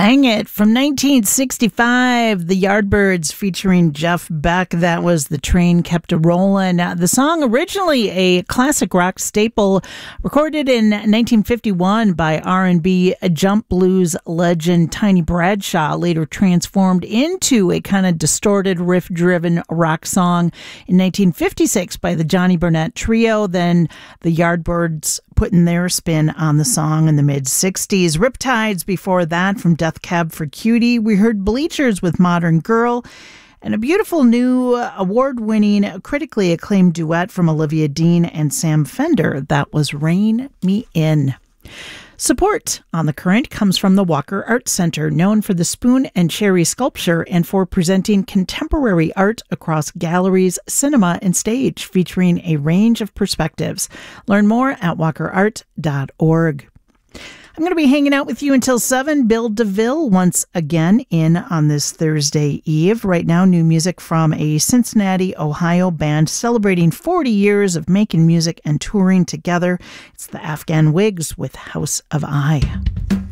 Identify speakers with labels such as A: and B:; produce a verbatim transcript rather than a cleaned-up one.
A: Bang It from nineteen sixty-five, the Yardbirds featuring Jeff Beck. That was The Train Kept a Rollin'. Uh, the song, originally a classic rock staple, recorded in nineteen fifty-one by R and B jump blues legend Tiny Bradshaw, later transformed into a kind of distorted, riff-driven rock song in nineteen fifty-six by the Johnny Burnett Trio. Then the Yardbirds putting their spin on the song in the mid-sixties. Riptides before that from Death Cab for Cutie. We heard Bleachers with Modern Girl, and a beautiful new award-winning, critically acclaimed duet from Olivia Dean and Sam Fender. That was Rein Me In. Support on The Current comes from the Walker Art Center, known for the spoon and cherry sculpture and for presenting contemporary art across galleries, cinema, and stage, featuring a range of perspectives. Learn more at walker art dot org. I'm going to be hanging out with you until seven. Bill DeVille once again in on this Thursday Eve. Right now, new music from a Cincinnati, Ohio band celebrating forty years of making music and touring together. It's the Afghan Wigs with House of I.